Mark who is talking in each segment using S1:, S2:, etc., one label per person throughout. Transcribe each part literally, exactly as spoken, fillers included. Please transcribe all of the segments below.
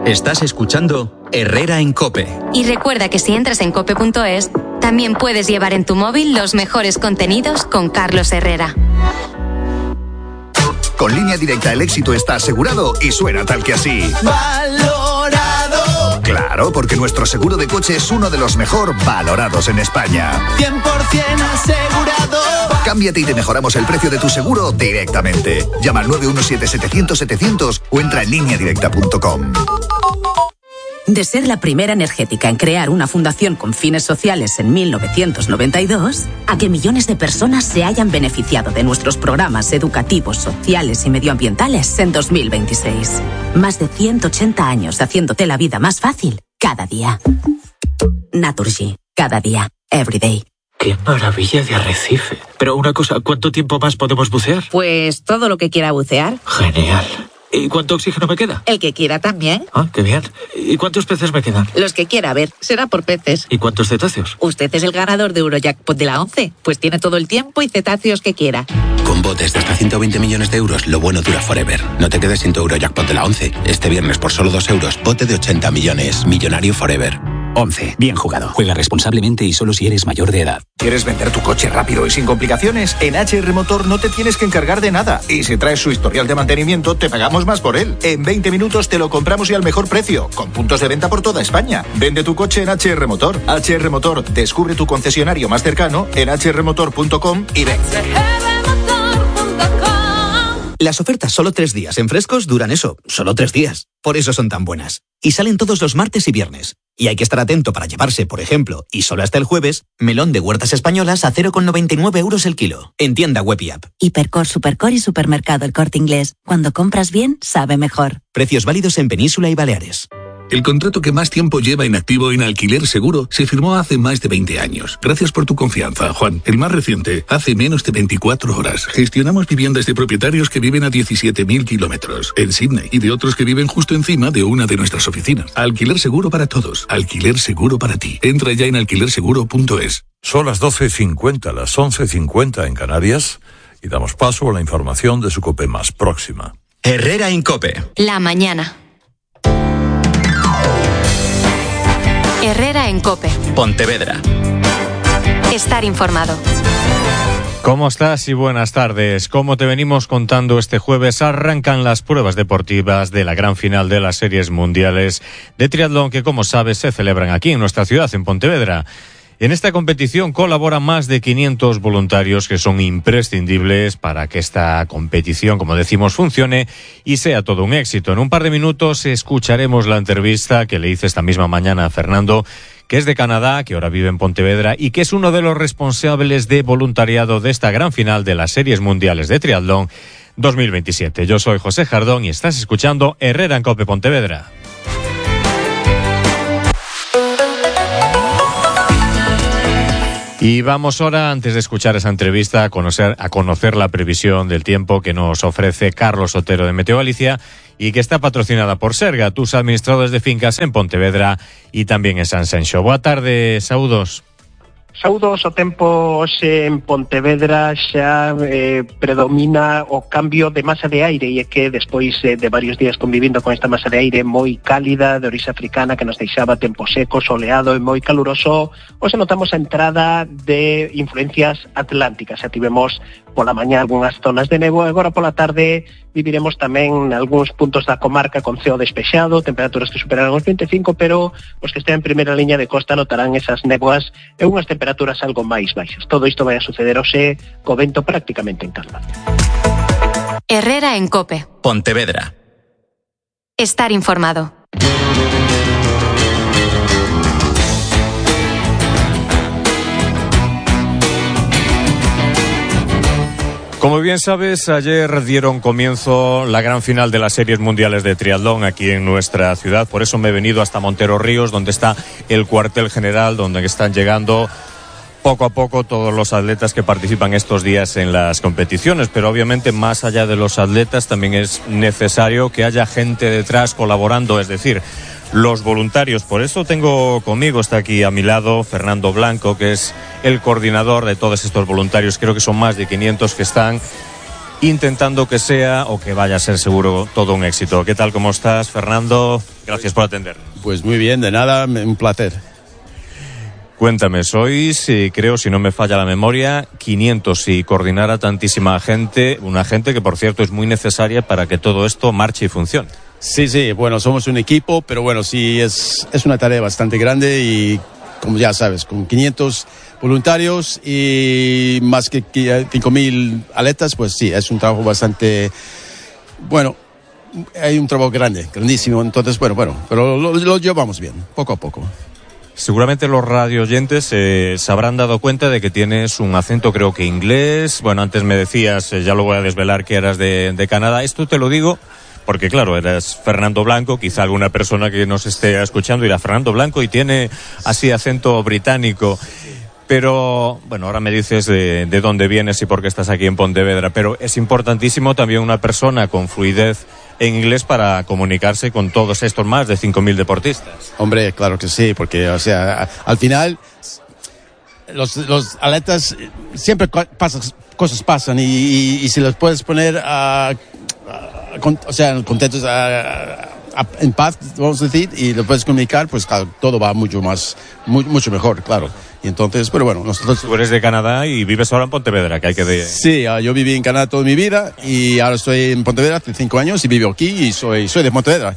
S1: Estás escuchando Herrera en COPE.
S2: Y recuerda que si entras en cope punto es, también puedes llevar en tu móvil los mejores contenidos con Carlos Herrera.
S3: Con Línea Directa el éxito está asegurado y suena tal que así. ¡Valorado! Claro, porque nuestro seguro de coche es uno de los mejor valorados en España.
S4: cien por ciento asegurado.
S3: Cámbiate y te mejoramos el precio de tu seguro directamente. Llama al nueve uno siete setecientos setecientos o entra en línea directa punto com.
S5: De ser la primera energética en crear una fundación con fines sociales en mil novecientos noventa y dos, a que millones de personas se hayan beneficiado de nuestros programas educativos, sociales y medioambientales en dos mil veintiséis. Más de ciento ochenta años haciéndote la vida más fácil cada día. Naturgy, cada día, every day.
S6: ¡Qué maravilla de arrecife! Pero una cosa, ¿cuánto tiempo más podemos bucear?
S7: Pues todo lo que quiera bucear.
S6: Genial. ¿Y cuánto oxígeno me queda?
S7: El que quiera también.
S6: Ah, qué bien. ¿Y cuántos peces me quedan?
S7: Los que quiera, a ver, será por peces.
S6: ¿Y cuántos cetáceos?
S7: Usted es el ganador de Eurojackpot de la once, pues tiene todo el tiempo y cetáceos que quiera.
S8: Con botes de hasta ciento veinte millones de euros, lo bueno dura forever. No te quedes sin tu Eurojackpot de la once. Este viernes por solo dos euros, bote de ochenta millones. Millonario forever.
S9: once. Bien jugado. Juega responsablemente y solo si eres mayor de edad.
S10: ¿Quieres vender tu coche rápido y sin complicaciones? En H R Motor no te tienes que encargar de nada. Y si traes su historial de mantenimiento, te pagamos más por él. En veinte minutos te lo compramos y al mejor precio, con puntos de venta por toda España. Vende tu coche en H R Motor. H R Motor, descubre tu concesionario más cercano en h r motor punto com y ven.
S11: Las ofertas solo tres días en Frescos duran eso, solo tres días. Por eso son tan buenas. Y salen todos los martes y viernes. Y hay que estar atento para llevarse, por ejemplo, y solo hasta el jueves, melón de huertas españolas a cero coma noventa y nueve euros el kilo. En tienda web y app.
S12: Hipercor, Supercor y Supermercado El Corte Inglés. Cuando compras bien, sabe mejor.
S11: Precios válidos en Península y Baleares.
S13: El contrato que más tiempo lleva inactivo en Alquiler Seguro se firmó hace más de veinte años. Gracias por tu confianza, Juan. El más reciente, hace menos de veinticuatro horas. Gestionamos viviendas de propietarios que viven a diecisiete mil kilómetros en Sydney y de otros que viven justo encima de una de nuestras oficinas. Alquiler Seguro para todos. Alquiler Seguro para ti. Entra ya en alquiler seguro punto es.
S14: Son las doce cincuenta, las once cincuenta en Canarias y damos paso a la información de su COPE más próxima.
S1: Herrera en COPE.
S2: La mañana. Herrera en COPE.
S1: Pontevedra.
S2: Estar informado.
S15: ¿Cómo estás y buenas tardes? Como te venimos contando, este jueves arrancan las pruebas deportivas de la gran final de las series mundiales de triatlón que, como sabes, se celebran aquí en nuestra ciudad, en Pontevedra. En esta competición colaboran más de quinientos voluntarios que son imprescindibles para que esta competición, como decimos, funcione y sea todo un éxito. En un par de minutos escucharemos la entrevista que le hice esta misma mañana a Fernando, que es de Canadá, que ahora vive en Pontevedra y que es uno de los responsables de voluntariado de esta gran final de las series mundiales de triatlón dos mil veintisiete. Yo soy José Jardón y estás escuchando Herrera en COPE Pontevedra. Y vamos ahora, antes de escuchar esa entrevista, a conocer, a conocer la previsión del tiempo que nos ofrece Carlos Otero de Meteo Galicia y que está patrocinada por Serga, tus administradores de fincas en Pontevedra y también en San Senxo. Boa tarde, saúdos.
S16: Saúdos, o tempo hoxe en Pontevedra xa eh, predomina o cambio de masa de aire e é que despois eh, de varios días convivindo con esta masa de aire moi cálida de orixe africana que nos deixaba tempo seco, soleado e moi caluroso, hoxe notamos a entrada de influencias atlánticas. Xa tivemos pola mañá algunhas zonas de nevo e agora pola tarde viviremos tamén algúns puntos da comarca con ceo despexado, temperaturas que superarán os vinte e cinco, pero os que estén en primeira liña de costa notarán esas néboas e unhas temperaturas algo máis baixas. Todo isto vai a suceder hoxe co vento prácticamente en calma.
S2: Herrera en COPE.
S1: Pontevedra.
S2: Estar informado.
S15: Como bien sabes, ayer dieron comienzo la gran final de las series mundiales de triatlón aquí en nuestra ciudad. Por eso me he venido hasta Montero Ríos, donde está el cuartel general, donde están llegando poco a poco todos los atletas que participan estos días en las competiciones. Pero obviamente, más allá de los atletas, también es necesario que haya gente detrás colaborando, es decir, los voluntarios. Por eso tengo conmigo, está aquí a mi lado, Fernando Blanco, que es el coordinador de todos estos voluntarios. Creo que son más de quinientos que están intentando que sea o que vaya a ser seguro todo un éxito. ¿Qué tal, cómo estás, Fernando? Gracias por atendernos.
S17: Pues muy bien, de nada, un placer.
S15: Cuéntame, sois, eh, creo, si no me falla la memoria, quinientos y coordinar a tantísima gente, una gente que, por cierto, es muy necesaria para que todo esto marche y funcione.
S17: Sí, sí, bueno, somos un equipo, pero bueno, sí, es, es una tarea bastante grande y, como ya sabes, con quinientos voluntarios y más que cinco mil atletas, pues sí, es un trabajo bastante, bueno, hay un trabajo grande, grandísimo, entonces, bueno, bueno, pero lo, lo llevamos bien, poco a poco.
S15: Seguramente los radioyentes eh, se habrán dado cuenta de que tienes un acento, creo que inglés. Bueno, antes me decías, eh, ya lo voy a desvelar, que eras de, de Canadá. Esto te lo digo porque, claro, eres Fernando Blanco. Quizá alguna persona que nos esté escuchando dirá Fernando Blanco y tiene así acento británico. Pero, bueno, ahora me dices de, de dónde vienes y por qué estás aquí en Pontevedra. Pero es importantísimo también una persona con fluidez en inglés para comunicarse con todos estos más de cinco mil deportistas.
S17: Hombre, claro que sí, porque, o sea, al final los, los atletas siempre pasas, cosas pasan y, y, y si los puedes poner a, a, a, o sea, contentos a, a, en paz, vamos a decir, y lo puedes comunicar, pues claro, todo va mucho más, muy, mucho mejor, claro. Y entonces, pero bueno, nosotros...
S15: Tú eres de Canadá y vives ahora en Pontevedra, que hay que... De...
S17: Sí, yo viví en Canadá toda mi vida y ahora estoy en Pontevedra hace cinco años y vivo aquí y soy, soy de Pontevedra.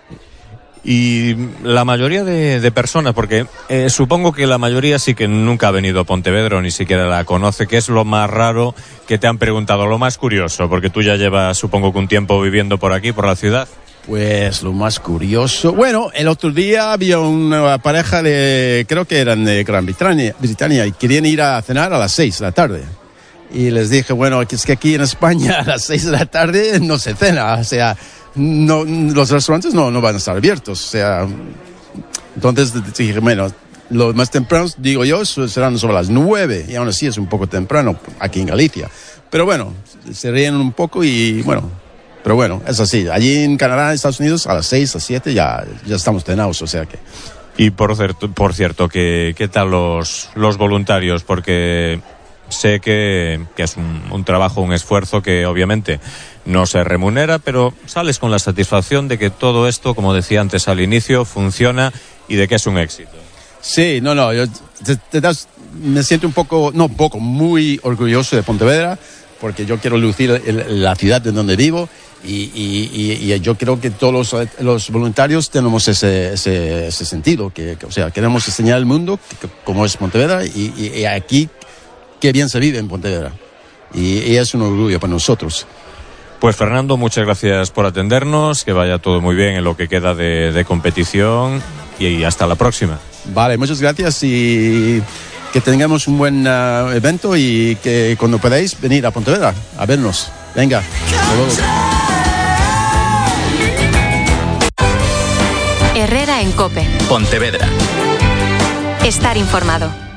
S15: Y la mayoría de, de personas, porque eh, supongo que la mayoría sí que nunca ha venido a Pontevedra o ni siquiera la conoce, ¿qué es lo más raro que te han preguntado, lo más curioso? Porque tú ya llevas, supongo que un tiempo viviendo por aquí, por la ciudad.
S17: Pues lo más curioso... Bueno, el otro día había una pareja de... Creo que eran de Gran Bretaña, Britannia y querían ir a cenar a las seis de la tarde. Y les dije, bueno, es que aquí en España a las seis de la tarde no se cena. O sea, no, los restaurantes no, no van a estar abiertos. O sea, entonces dije, bueno, lo más temprano, digo yo, serán sobre las nueve. Y aún así es un poco temprano aquí en Galicia. Pero bueno, se ríen un poco y bueno... Pero bueno, es así. Allí en Canadá, en Estados Unidos, a las seis, a las siete ya, ya estamos cenados, o sea que...
S15: Y por cierto, por cierto ¿qué, qué tal los, los voluntarios? Porque sé que, que es un, un trabajo, un esfuerzo que obviamente no se remunera, pero sales con la satisfacción de que todo esto, como decía antes al inicio, funciona y de que es un éxito.
S17: Sí, no, no, yo te, te das, me siento un poco, no un poco, muy orgulloso de Pontevedra, porque yo quiero lucir el, la ciudad de donde vivo. Y, y, y yo creo que todos los, los voluntarios tenemos ese, ese, ese sentido, que, que, o sea, queremos enseñar al mundo que, que, cómo es Pontevedra y, y, y aquí qué bien se vive en Pontevedra. Y, y es un orgullo para nosotros.
S15: Pues Fernando, muchas gracias por atendernos, que vaya todo muy bien en lo que queda de, de competición y hasta la próxima.
S17: Vale, muchas gracias y que tengamos un buen uh, evento y que cuando podáis venir a Pontevedra a vernos. Venga, hasta luego.
S2: Herrera en COPE.
S1: Pontevedra.
S2: Estar informado.